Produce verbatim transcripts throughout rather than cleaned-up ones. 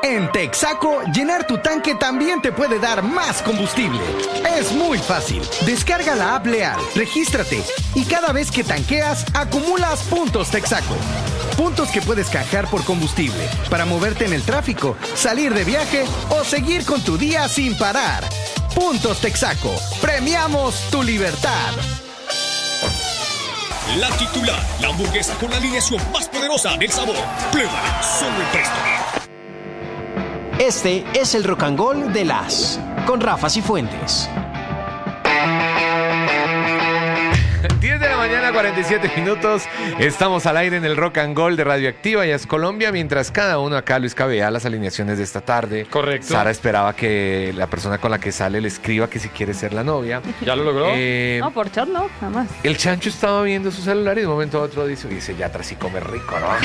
En Texaco, llenar tu tanque también te puede dar más combustible. Es muy fácil. Descarga la app Leal, regístrate y cada vez que tanqueas, acumulas puntos Texaco. Puntos que puedes canjear por combustible para moverte en el tráfico, salir de viaje o seguir con tu día sin parar. Puntos Texaco. Premiamos tu libertad. La titular, la hamburguesa con la alineación más poderosa del sabor. Pruébala solo en Presto. Este es el Rock and Roll de las, con Rafa Cifuentes. diez de la mañana, cuarenta y siete minutos. Estamos al aire en el Rock and Roll de Radioactiva y es Colombia, mientras cada uno acá, Luis Cabea, las alineaciones de esta tarde. Correcto. Sara esperaba que la persona con la que sale le escriba que si quiere ser la novia. ¿Ya lo logró? Eh, No, por chat no, nada más. El Chancho estaba viendo su celular y de un momento a otro dice, dice, ya atrás sí come rico, ¿no?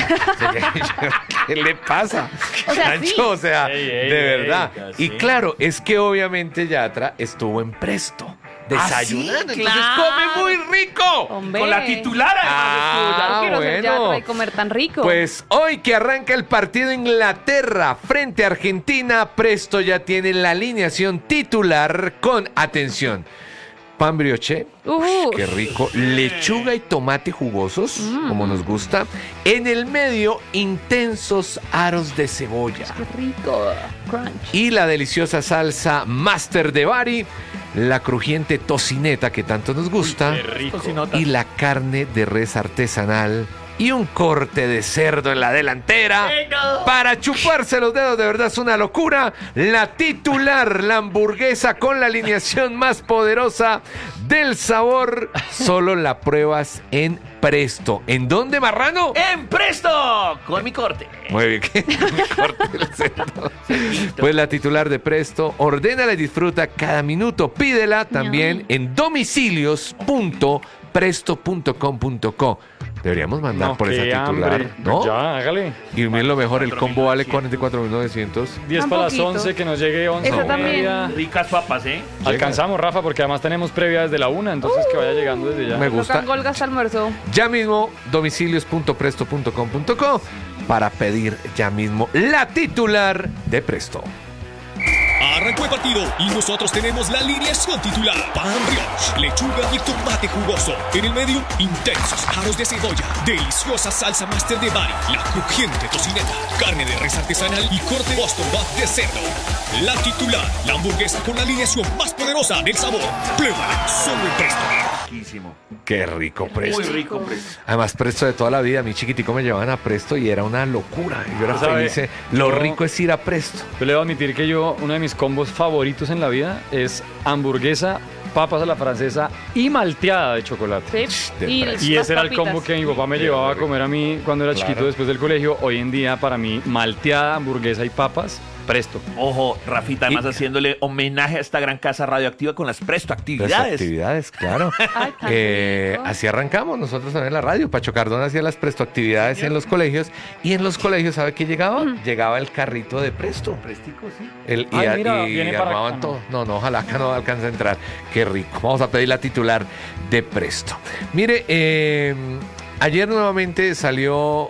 ¿Qué le pasa? O sea, Chancho, sí. o sea, Ey, ey, de ey, verdad. ya Y sé. claro, es que obviamente Yatra estuvo en Presto, desayunando, ¿Ah, sí? entonces Claro. come muy rico. Hombre. Con la titular, Ah, Yo quiero ser bueno. Yatra y comer tan rico. Pues hoy que arranca el partido Inglaterra frente a Argentina, Presto ya tiene la alineación titular con, atención, pan brioche, Uf. qué rico, lechuga y tomate jugosos, como nos gusta. En el medio, intensos aros de cebolla. Qué rico. Crunch. Y la deliciosa salsa Master de Bari, la crujiente tocineta que tanto nos gusta, Qué rico. y la carne de res artesanal y un corte de cerdo en la delantera para chuparse los dedos. De verdad es una locura. La titular, la hamburguesa con la alineación más poderosa del sabor, solo la pruebas en Presto. ¿En dónde, marrano? ¡En Presto! Con mi corte. Muy bien, que me corte el cerdo. Pues la titular de Presto, ordénala y disfruta cada minuto. Pídela también en domicilios punto presto punto com punto co. Deberíamos mandar No, por esa qué titular, hambre. ¿no? Ya, hágale. Y bien lo mejor, el combo vale cuarenta y cuatro mil novecientos. diez Un para las poquito. once, que nos llegue once. Eso y también. media. Ricas papas, ¿eh? Alcanzamos, Rafa, porque además tenemos previa desde la una, entonces que vaya llegando desde ya. Me Rock gusta. and Roll gasta almuerzo. Ya mismo, domicilios punto presto punto com punto co para pedir ya mismo la titular de Presto. Arrancó el partido y nosotros tenemos la alineación titular. Pan brioche, lechuga y tomate jugoso. En el medio, intensos aros de cebolla, deliciosa salsa Master de Bari, la crujiente tocineta, carne de res artesanal y corte Boston Butt de cerdo. La titular, la hamburguesa con la alineación más poderosa del sabor. Pruébala solo en Presto. Riquísimo. Qué rico Presto. Muy rico, Presto. Además, Presto de toda la vida, mi chiquitico me llevaban a Presto y era una locura. Yo era ¿Sabe? feliz. Lo Yo- rico es ir a Presto. Yo le voy a admitir que yo, uno de mis combos favoritos en la vida es hamburguesa, papas a la francesa y malteada de chocolate. Sí. de Y, Presto. Y las ese era el papitas. combo que mi papá me llevaba a comer a mí cuando era Claro. chiquito después del colegio. Hoy en día, para mí, malteada, hamburguesa y papas, Presto. Ojo, Rafita, además Y- haciéndole homenaje a esta gran casa radioactiva con las Presto Las actividades. actividades, claro. Ay, tan Eh, rico. así arrancamos nosotros también en la radio. Pacho Cardona hacía las Presto actividades en los colegios. Y en los colegios, ¿sabe qué llegaba? Llegaba el carrito de Presto. Prestico, sí. El, y Ay, a- mira, y viene para armaban acá, todo. No, no, ojalá que no alcance a entrar. Qué rico. Vamos a pedir la titular de Presto. Mire, eh, ayer nuevamente salió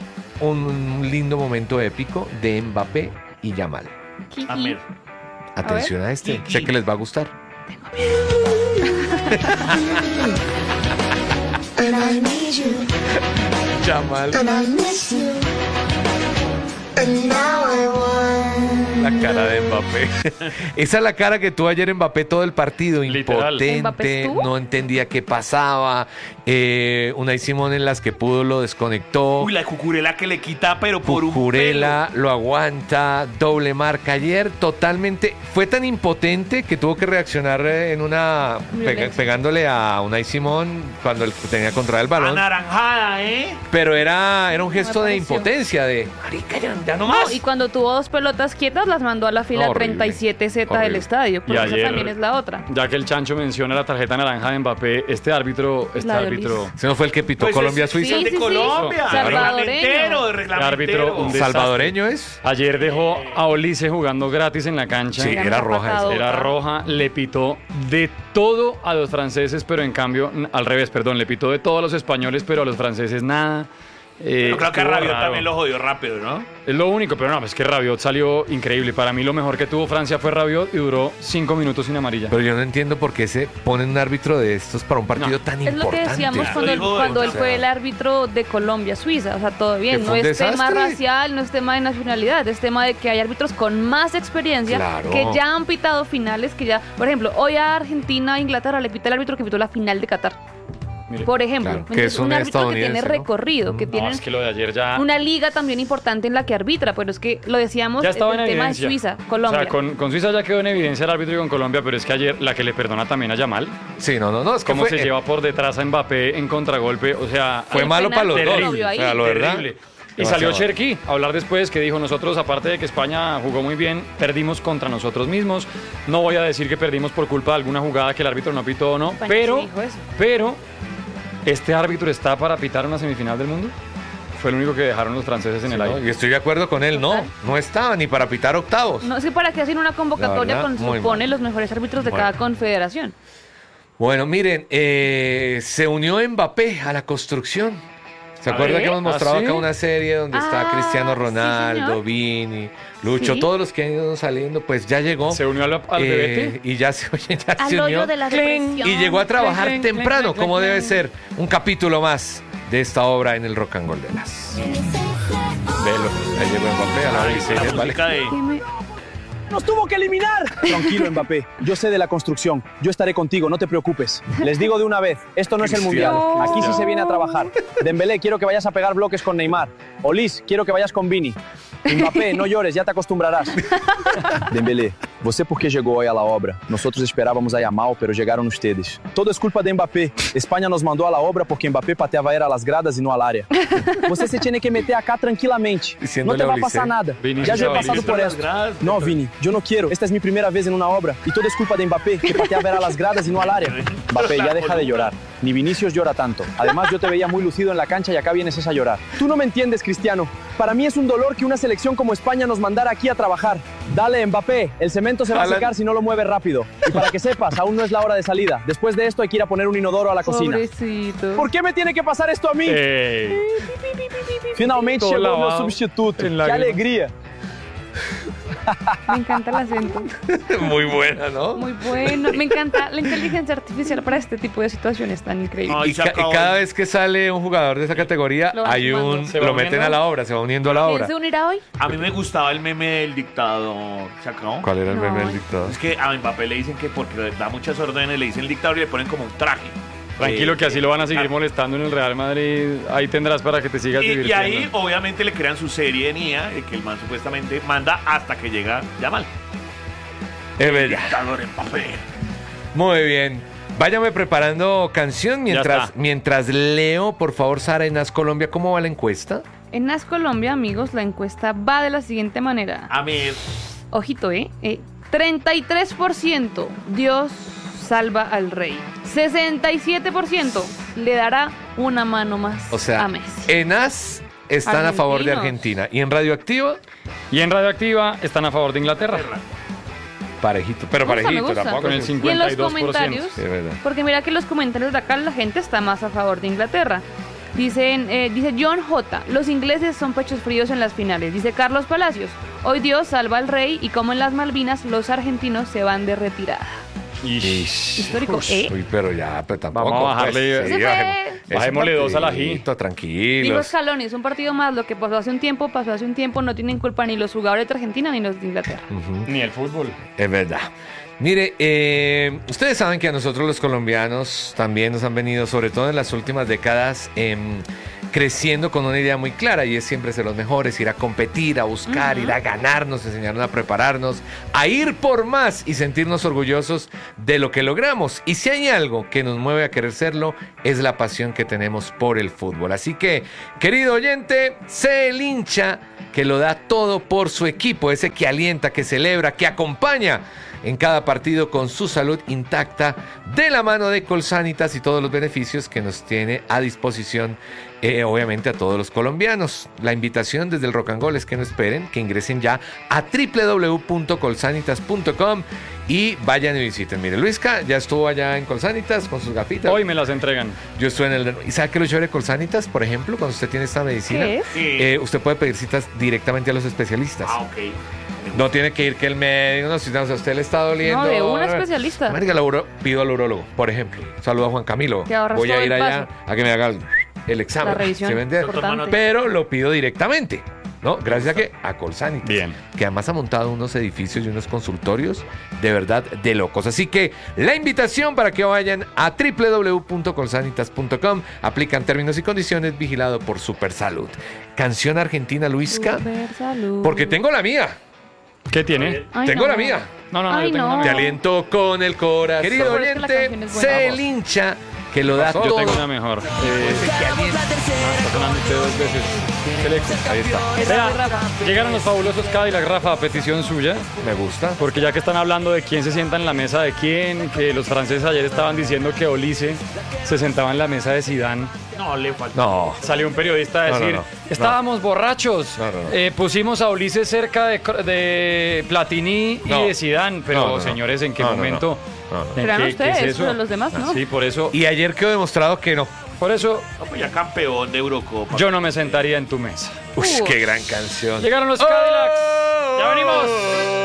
un lindo momento épico de Mbappé y Yamal. Kiki. A ver. Atención a, este, Kiki. sé que les va a gustar. And I need you, Yamal. and I miss you, and now I want. La cara de Mbappé. Esa es la cara que tuvo ayer Mbappé todo el partido. Literal. ¿Mbappé Impotente, estuvo? no entendía qué pasaba. Eh, Unai Simón en las que pudo lo desconectó. Uy, la cucurela que le quita, pero por un Cucurella lo aguanta, doble marca. Ayer totalmente fue tan impotente que tuvo que reaccionar eh, en una pega- Violencia. pegándole a Unai Simón cuando él tenía contra el pelo. balón. Anaranjada, ¿eh? Pero era, era un gesto de pareció. impotencia de Marica, ya, ya no No, más. y cuando tuvo dos pelotas quietas, las mandó a la fila Horrible. treinta y siete Z del Horrible. estadio. Y Porque esa ayer- también es la otra. Ya que el Chancho menciona la tarjeta naranja de Mbappé, este árbitro, este La de árbitro, ese no fue el que pitó Pues es- Colombia-Suiza. Sí, de sí, sí. Colombia. Salvadoreño. Reglamentero, de árbitro, reglamentero. un desastre. Salvadoreño es. ayer dejó a Olice jugando gratis en la cancha. Sí, Era era una roja esa. patadota. Era roja, le pitó de todo a los franceses, pero en cambio, n- al revés, perdón, le pitó de todo a los españoles, pero a los franceses nada. Eh, Yo creo que a estuvo Rabiot raro. también lo jodió rápido, ¿no? Es lo único, pero no, pues es que Rabiot salió increíble. Para mí lo mejor que tuvo Francia fue Rabiot y duró cinco minutos sin amarilla. Pero yo no entiendo por qué se pone un árbitro de estos para un partido No. tan Es lo importante. que decíamos Claro. cuando, él, Digo, cuando o él sea, fue el árbitro de Colombia-Suiza. O sea, todo bien. Que No fue un es tema desastre. racial, no es tema de nacionalidad. Es tema de que hay árbitros con más experiencia Claro. que ya han pitado finales. Que ya, por ejemplo, hoy a Argentina, Inglaterra le pita el árbitro que pitó la final de Qatar. Mire. Por ejemplo. Claro, que Entonces, es un un árbitro que tiene estadounidense, ¿no? recorrido, que No, tiene es que lo de ayer ya... una liga también importante en la que arbitra. Pero es que lo decíamos, Ya estaba el en tema de evidencia. Suiza, Colombia. O sea, con, con Suiza ya quedó en evidencia el árbitro y con Colombia, pero es que ayer la que le perdona también a Yamal, Sí, no, no, no. Es que cómo fue, se lleva por detrás a Mbappé en contragolpe, o sea... fue El malo penal para los que dos. lo O vio ahí. sea, lo verdad. Terrible. Y Demasiado. salió Cherki a hablar después que dijo, nosotros aparte de que España jugó muy bien, perdimos contra nosotros mismos. No voy a decir que perdimos por culpa de alguna jugada que el árbitro no pitó o no, España pero, sí dijo eso. pero este árbitro está para pitar una semifinal del mundo. Fue el único que dejaron los franceses en Sí, el ¿no? aire. Y estoy de acuerdo con él, no, Total. no estaba ni para pitar octavos. No sé para qué hacen una convocatoria La verdad, con muy supone mal. los mejores árbitros de Bueno. cada confederación. Bueno, miren, eh, se unió Mbappé a la construcción. ¿Se ¿A acuerdan ver? que hemos mostrado ¿Ah, sí? acá una serie donde está Ah, Cristiano sí, Ronaldo, señor. Vini, Lucho, Sí. todos los que han ido saliendo, pues ya llegó. Se unió al, al Eh, bebete. y ya se, oye, ya Al se unió. hoyo de la depresión. Y llegó a trabajar Clen, clen, temprano, clen, como clen, debe clen. ser. Un capítulo más de esta obra en el Rock and Roll de las. Velo, ahí llegó Mbappé a la Ay, diseña, la ¿vale? música de... Dime, ¡Nos tuvo que eliminar! Tranquilo, Mbappé. Yo sé de la construcción. Yo estaré contigo, no te preocupes. Les digo de una vez, esto no es el Mundial. Cristiano. Aquí sí se viene a trabajar. Dembélé, quiero que vayas a pegar bloques con Neymar. Olis, quiero que vayas con Vini. Mbappé, no llores, ya te acostumbrarás. Dembélé, você por qué llegó hoy a la obra? Nosotros esperábamos a Yamal, pero llegaron ustedes. Todo es culpa de Mbappé. España nos mandó a la obra porque Mbappé pateaba era a las gradas y no al área. Você se tiene que meter acá tranquilamente. Diciéndole No te va a a pasar Ulises. nada. Vinicius Ya yo he a pasado Ulises. por Las esto. gradas. No, Vini, yo no quiero. Esta es mi primera vez en una obra y todo es culpa de Mbappé, que pateaba era a las gradas y no al área. Mbappé, ya deja de llorar. Ni Vinicius llora tanto. Además, yo te veía muy lucido en la cancha y acá vienes es a llorar. Tú no me entiendes, Cristiano. Para mí es un dolor que una selección como España nos mandara aquí a trabajar. Dale, Mbappé, el cemento se va a Alan. secar si no lo mueves rápido. Y para que sepas, aún no es la hora de salida. Después de esto hay que ir a poner un inodoro a la cocina. pobrecito. ¿Por qué me tiene que pasar esto a mí? Ey. Finalmente Todo llegó mi lavado sustituto. en ¡Qué lágrimas. alegría! Me encanta el acento. Muy buena, ¿no? Muy bueno. Me encanta la inteligencia artificial para este tipo de situaciones tan increíbles. Ay, Y, se ca- y acabó. cada vez que sale un jugador de esa categoría, Lo van hay sumando. un Se va lo meten uniendo. a la obra, se va uniendo a la ¿Quién obra. se unirá hoy? A mí me gustaba el meme del dictador. ¿Se acabó? ¿Cuál era el No. meme del dictador? Es que a Mbappé le dicen que porque da muchas órdenes, le dicen el dictador y le ponen como un traje. Tranquilo Eh, que así lo van a seguir claro. molestando en el Real Madrid. Ahí tendrás para que te sigas Y, y divirtiendo. ahí obviamente le crean su serie de Nia, de que el man supuestamente manda hasta que llega Yamal. Es verdad. Dictador Mbappé. Muy bien. Váyame preparando canción mientras, está. mientras leo, por favor, Sara, en Nas Colombia, ¿cómo va la encuesta? En Nas Colombia, amigos, la encuesta va de la siguiente manera. A mí, Ojito, ¿eh? eh treinta y tres por ciento Dios salva al rey. sesenta y siete por ciento le dará una mano más O sea, a Messi. en Nas están a favor de Argentinos. Argentina. ¿Y en Radioactiva? Y en Radioactiva están a favor de Inglaterra. Parejito, pero Me gusta, parejito me gusta. tampoco. Con el Y en cincuenta y los dos por ciento. comentarios, Sí, es verdad. porque mira que los comentarios de acá la gente está más a favor de Inglaterra. Dicen, eh, dice John J. Los ingleses son pechos fríos en las finales. Dice Carlos Palacios. Hoy Dios salva al rey y como en las Malvinas los argentinos se van de retirada. Ish. Histórico, Ush, ¿eh? Uy, pero ya, pero tampoco. Vamos a bajarle- pues, Ese fue- bajemos- es un Bajémosle dos al ají. partidito, Digo tranquilos. Scaloni, es un partido más. Lo que pasó hace un tiempo, pasó hace un tiempo. No tienen culpa ni los jugadores de Argentina ni los de Inglaterra. Ujú. Ni el fútbol. Es verdad. Mire, eh, ustedes saben que a nosotros los colombianos también nos han venido, sobre todo en las últimas décadas, em, creciendo con una idea muy clara y es siempre ser los mejores, ir a competir, a buscar, ir a ganarnos, enseñarnos a prepararnos, a ir por más y sentirnos orgullosos de lo que logramos. Y si hay algo que nos mueve a querer serlo, es la pasión que tenemos por el fútbol. Así que, querido oyente, sé el hincha que lo da todo por su equipo, ese que alienta, que celebra, que acompaña en cada partido con su salud intacta de la mano de Colsanitas y todos los beneficios que nos tiene a disposición, eh, obviamente a todos los colombianos. La invitación desde el Rock and Roll es que no esperen, que ingresen ya a doble u doble u doble u punto colsanitas punto com y vayan y visiten. Mire, Luisca ya estuvo allá en Colsanitas con sus gafitas. Hoy me las entregan. Yo estuve en el... ¿Y sabe qué es lo chévere de Colsanitas? Por ejemplo, cuando usted tiene esta medicina, ¿Qué es? Sí. eh, usted puede pedir citas directamente a los especialistas. Ah, ok. No tiene que ir que el médico, no, si no, si a usted le está doliendo. No, de un especialista. Marica, la uro- pido al urólogo, por ejemplo. Saludo a Juan Camilo. Te ahorras Voy a todo ir el allá paso. a que me haga el, el examen. La revisión ¿Sí me entiende? importante. Pero lo pido directamente, ¿no? Gracias a que a Colsanitas. Bien. Que además ha montado unos edificios y unos consultorios de verdad de locos. Así que la invitación para que vayan a doble u doble u doble u punto colsanitas punto com. Aplican términos y condiciones, vigilado por Supersalud. Canción argentina, Luisca. Super salud. Porque tengo la mía. ¿Qué tiene? Ay, tengo no. la mía. No, no, no, Ay, yo tengo no. una Te mejor. aliento con el corazón. Querido Pero es que la oyente, canción es buena. se lincha que lo da Yo todo. tengo una mejor. Eh, está sonando usted dos veces. El eco. Ahí está. Esa Vea, fue Rafa. llegaron los fabulosos Cadillac, Rafa, a petición suya. Me gusta. Porque ya que están hablando de quién se sienta en la mesa de quién, que los franceses ayer estaban diciendo que Olise se sentaba en la mesa de Zidane. No, le falta. No. Salió un periodista a No, no, decir, no. estábamos borrachos, No, no, no. Eh, pusimos a Ulises cerca de, de Platini No. y de Zidane, pero No, no, no. señores, ¿en qué No, no, no. momento? No, no. ¿En Serán qué- qué ustedes, es eso? pero los demás no. Sí, por eso, Y ayer quedó demostrado que no. por eso No, pues ya campeón de Eurocopa. yo no me sentaría en tu mesa. Uy, Uy. qué gran canción. Llegaron los ¡Oh! Cadillacs, ya venimos.